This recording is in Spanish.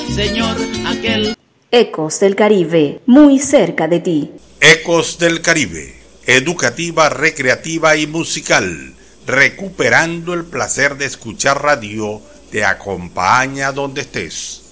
Señor, aquel. Ecos del Caribe, muy cerca de ti. Ecos del Caribe, educativa, recreativa y musical, recuperando el placer de escuchar radio, te acompaña donde estés.